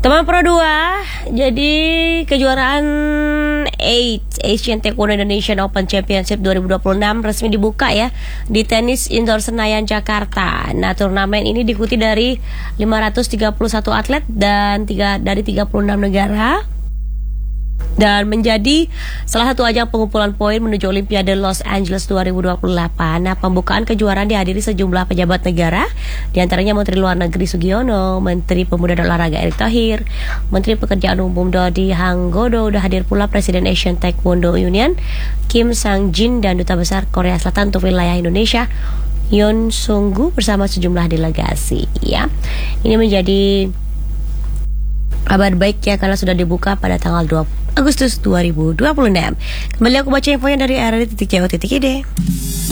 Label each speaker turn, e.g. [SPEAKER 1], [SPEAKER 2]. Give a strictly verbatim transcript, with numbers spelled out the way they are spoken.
[SPEAKER 1] Teman Pro dua, jadi kejuaraan delapan Asian Taekwondo Indonesian Open Championship dua ribu dua puluh enam resmi dibuka ya di tenis indoor Senayan Jakarta. Nah, turnamen ini diikuti dari lima ratus tiga puluh satu atlet dan tiga dari tiga puluh enam negara. Dan menjadi salah satu ajang pengumpulan poin menuju Olimpiade Los Angeles dua ribu dua puluh delapan. Nah, pembukaan kejuaraan dihadiri sejumlah pejabat negara, diantaranya Menteri Luar Negeri Sugiono, Menteri Pemuda dan Olahraga Erick Thohir, Menteri Pekerjaan Umum Dodi Hanggodo, udah hadir pula Presiden Asian Taekwondo Union Kim Sang Jin dan Duta Besar Korea Selatan untuk wilayah Indonesia Yoon Sung-gu bersama sejumlah delegasi. Ya, ini menjadi kabar baik ya karena sudah dibuka pada tanggal dua puluh Agustus dua ribu dua puluh enam. Kembali aku baca infonya dari r r d titik co titik i d.